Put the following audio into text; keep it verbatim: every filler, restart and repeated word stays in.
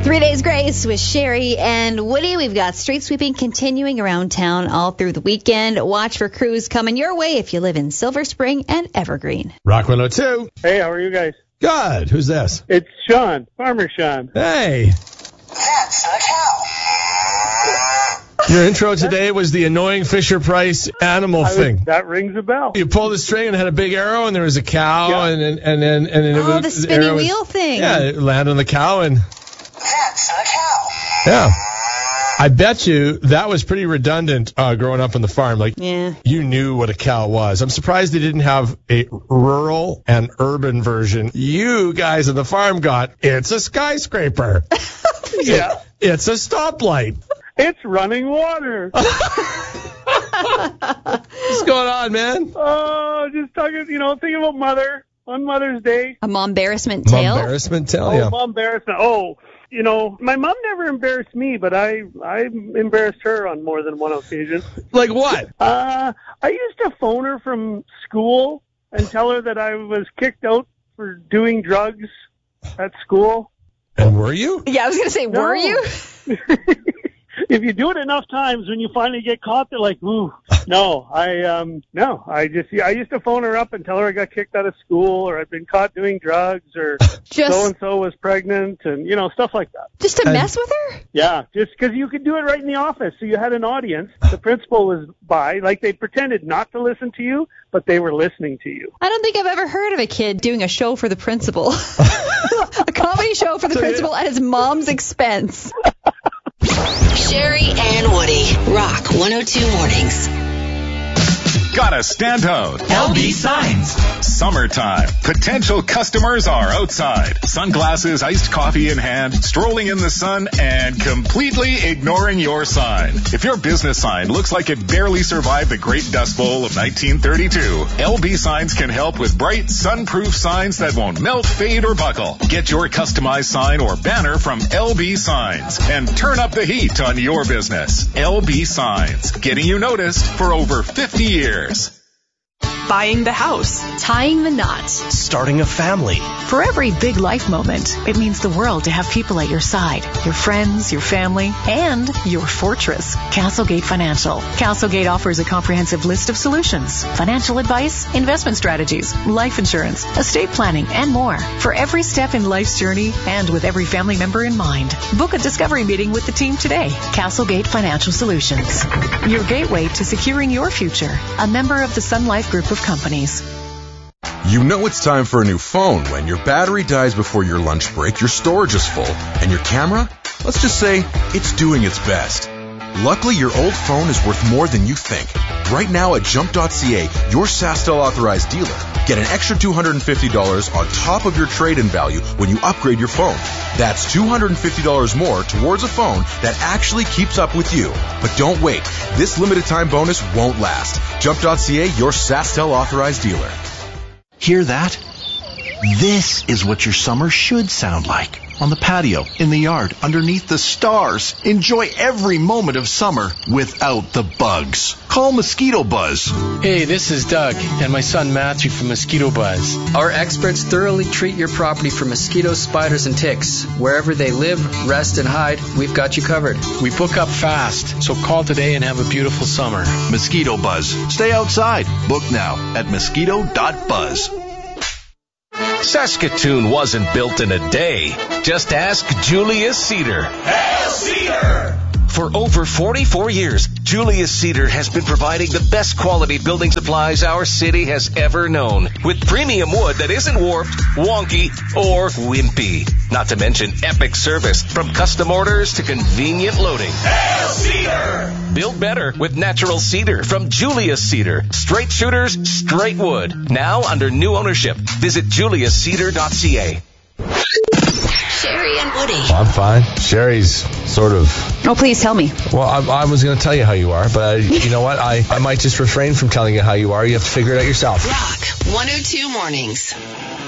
Three Days Grace with Sherry and Woody. We've got street sweeping continuing around town all through the weekend. Watch for crews coming your way if you live in Silver Spring and Evergreen. Rock one oh two. Hey, how are you guys? Good. Who's this? It's Sean, Farmer Sean. Hey. That's the cow. Your intro today was the annoying Fisher-Price animal I was, thing. that rings a bell. You pulled the string and had a big arrow, and there was a cow, Yeah. and then and then and then it Oh, was, the spinny arrow was- wheel thing. Yeah, it landed on the cow, and That's the cow. yeah. I bet you that was pretty redundant uh, growing up on the farm. Like, Yeah. you knew what a cow was. I'm surprised they didn't have a rural and urban version. You guys on the farm got, it's a skyscraper. Yeah. It's a stoplight. It's running water. What's going on, man? Oh, just talking, you know, thinking about mother on Mother's Day. A mom-embarrassment tale. Embarrassment tale, Oh, yeah. mom embarrassment. Oh, you know, my mom never embarrassed me, but I I embarrassed her on more than one occasion. Like what? Uh, I used to phone her from school and tell her that I was kicked out for doing drugs at school. And were you? Yeah, I was going to say, No. were you? If you do it enough times, when you finally get caught, they're like, ooh, no, I, um, no, I just, I used to phone her up and tell her I got kicked out of school, or I'd been caught doing drugs, or Just, so-and-so was pregnant, and, you know, stuff like that. just to And- mess with her? Yeah, just because you could do it right in the office. So you had an audience. The principal was by, like they pretended not to listen to you, but they were listening to you. I don't think I've ever heard of a kid doing a show for the principal. A comedy show for the principal at his mom's expense. Sherry and Woody. Rock one oh two Mornings. Gotta stand out. L B Signs. Summertime. Potential customers are outside. Sunglasses, iced coffee in hand, strolling in the sun, and completely ignoring your sign. If your business sign looks like it barely survived the Great Dust Bowl of nineteen thirty-two, L B Signs can help with bright, sun-proof signs that won't melt, fade, or buckle. Get your customized sign or banner from L B Signs and turn up the heat on your business. L B Signs, getting you noticed for over fifty years. Buying the house. Tying the knot. Starting a family. For every big life moment, it means the world to have people at your side. Your friends, your family, and your fortress. Castlegate Financial. Castlegate offers a comprehensive list of solutions. Financial advice, investment strategies, life insurance, estate planning, and more. For every step in life's journey and with every family member in mind. Book a discovery meeting with the team today. Castlegate Financial Solutions. Your gateway to securing your future. A member of the Sun Life Group of companies. You know it's time for a new phone when your battery dies before your lunch break, your storage is full, and your camera, let's just say, it's doing its best. Luckily, your old phone is worth more than you think. Right now at jump dot c a, your SaskTel authorized dealer, get an extra two hundred fifty dollars on top of your trade-in value when you upgrade your phone. That's two hundred fifty dollars more towards a phone that actually keeps up with you. But don't wait. This limited time bonus won't last. jump dot c a, your SaskTel authorized dealer. Hear that? This is what your summer should sound like. On the patio, in the yard, underneath the stars. Enjoy every moment of summer without the bugs. Call Mosquito Buzz. Hey, this is Doug and my son Matthew from Mosquito Buzz. Our experts thoroughly treat your property for mosquitoes, spiders, and ticks. Wherever they live, rest, and hide, we've got you covered. We book up fast, so call today and have a beautiful summer. Mosquito Buzz. Stay outside. Book now at mosquito dot buzz. Saskatoon wasn't built in a day. Just ask Julius Cedar. Hail Cedar! For over forty-four years, Julius Cedar has been providing the best quality building supplies our city has ever known, with premium wood that isn't warped, wonky, or wimpy. Not to mention epic service, from custom orders to convenient loading. Hail Cedar! Build better with natural cedar from Julius Cedar. Straight shooters, straight wood. Now under new ownership. Visit julius cedar dot c a. Sherry and Woody. Well, I'm fine. Sherry's sort of... Oh, please tell me. Well, I, I was going to tell you how you are, but I, you know what? I, I might just refrain from telling you how you are. You have to figure it out yourself. Rock one oh two Mornings.